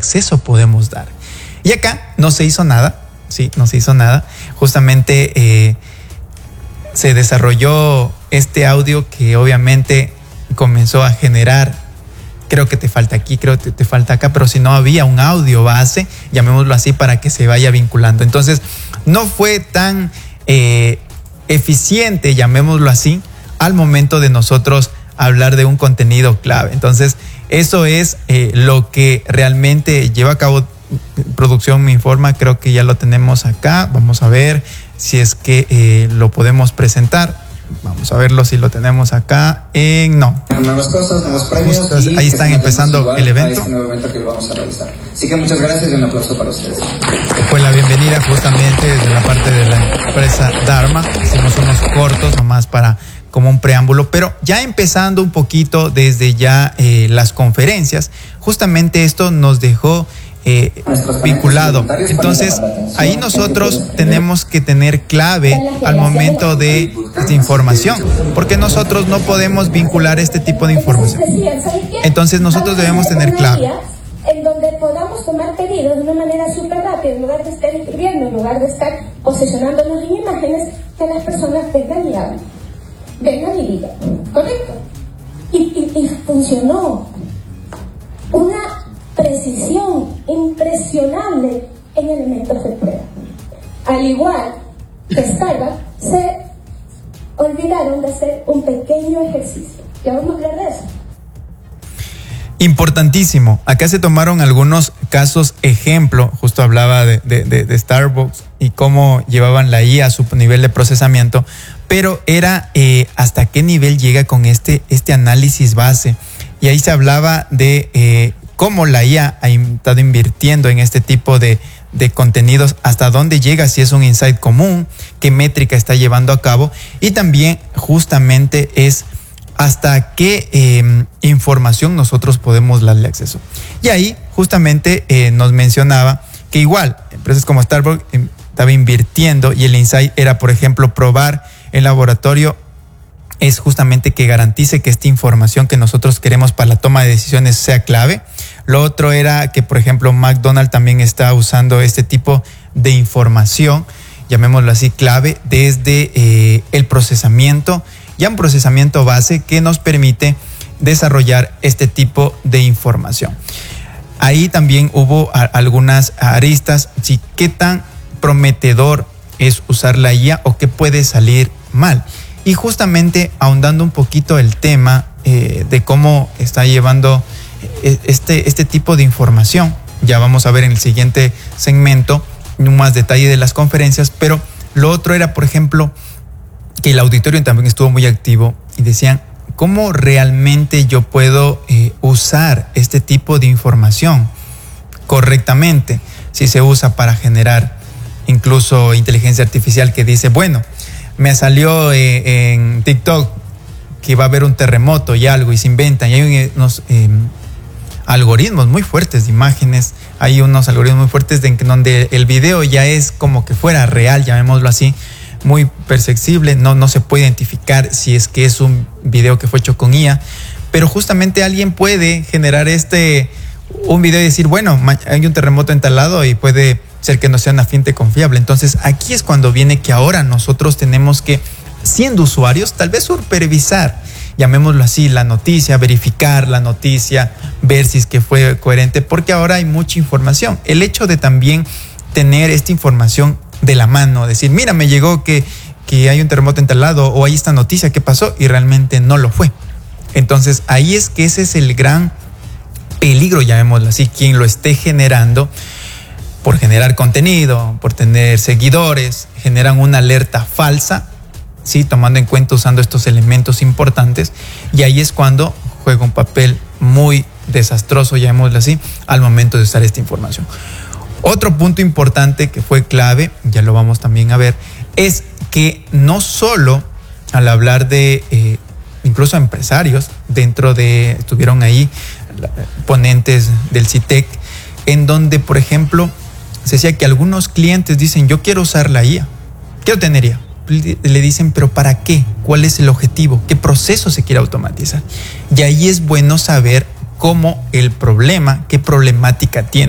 acceso podemos dar. Y acá no se hizo nada, sí, no se hizo nada. Justamente se desarrolló este audio que obviamente comenzó a generar, creo que te falta aquí, creo que te falta acá, pero si no había un audio base, llamémoslo así, para que se vaya vinculando. Entonces, no fue tan eficiente, llamémoslo así, al momento de nosotros hablar de un contenido clave. Entonces, eso es lo que realmente lleva a cabo. Producción me informa, creo que ya lo tenemos acá. Vamos a ver si es que lo podemos presentar. Vamos a verlo si lo tenemos acá. No. Nuevas cosas, nuevos premios. Ahí están empezando el evento. Este nuevo evento que vamos a realizar. Así que muchas gracias y un aplauso para ustedes. Pues la bienvenida justamente desde la parte de la empresa Dharma. Hicimos unos cortos nomás para como un preámbulo, pero ya empezando un poquito desde ya las conferencias, justamente esto nos dejó vinculado. Entonces, ahí nosotros tenemos que tener clave al momento de esta información, porque nosotros no podemos vincular este tipo de información. Entonces, nosotros debemos tener clave. En donde podamos tomar pedidos de una manera súper rápida, en lugar de estar escribiendo, en lugar de estar posicionándonos en imágenes, que las personas vengan y hablen, vengan y digan, ¿correcto? Y funcionó. Una precisión impresionable en elementos de prueba. Al igual que Starbucks, se olvidaron de hacer un pequeño ejercicio. Ya vamos a hablar de eso. Importantísimo. Acá se tomaron algunos casos ejemplo. Justo hablaba de Starbucks y cómo llevaban la IA a su nivel de procesamiento, pero era hasta qué nivel llega con este análisis base. Y ahí se hablaba de cómo la IA ha estado invirtiendo en este tipo de contenidos, hasta dónde llega, si es un insight común, qué métrica está llevando a cabo, y también justamente es hasta qué información nosotros podemos darle acceso. Y ahí justamente nos mencionaba que igual empresas como Starbucks estaba invirtiendo, y el insight era, por ejemplo, probar en laboratorio es justamente que garantice que esta información que nosotros queremos para la toma de decisiones sea clave. Lo otro era que, por ejemplo, McDonald's también está usando este tipo de información, llamémoslo así, clave, desde el procesamiento, ya un procesamiento base que nos permite desarrollar este tipo de información. Ahí también hubo algunas aristas, si qué tan prometedor es usar la IA o qué puede salir mal. Y justamente ahondando un poquito el tema de cómo está llevando este tipo de información. Ya vamos a ver en el siguiente segmento un más detalle de las conferencias, pero lo otro era, por ejemplo, que el auditorio también estuvo muy activo y decían, ¿cómo realmente yo puedo usar este tipo de información correctamente? Si se usa para generar incluso inteligencia artificial que dice, bueno, me salió en TikTok que va a haber un terremoto y algo, y se inventan, y hay unos algoritmos muy fuertes de imágenes, hay unos algoritmos muy fuertes donde el video ya es como que fuera real, llamémoslo así, muy perceptible, no se puede identificar si es que es un video que fue hecho con IA, pero justamente alguien puede generar un video y decir, bueno, hay un terremoto en tal lado y puede ser que no sea una fuente confiable. Entonces aquí es cuando viene que ahora nosotros tenemos que, siendo usuarios, tal vez supervisar, llamémoslo así, la noticia, verificar la noticia, ver si es que fue coherente, porque ahora hay mucha información. El hecho de también tener esta información de la mano, decir, mira, me llegó que hay un terremoto en tal lado, o hay esta noticia que pasó y realmente no lo fue. Entonces ahí es que ese es el gran peligro, llamémoslo así, quien lo esté generando, por generar contenido, por tener seguidores, generan una alerta falsa, sí, tomando en cuenta, usando estos elementos importantes, y ahí es cuando juega un papel muy desastroso, llamémoslo así, al momento de usar esta información. Otro punto importante que fue clave, ya lo vamos también a ver, es que no solo al hablar de incluso empresarios, estuvieron ahí ponentes del CITEC, en donde, por ejemplo, se decía que algunos clientes dicen, yo quiero usar la IA, quiero tener IA. Le dicen, pero ¿para qué? ¿Cuál es el objetivo? ¿Qué proceso se quiere automatizar? Y ahí es bueno saber cómo el problema, qué problemática tiene.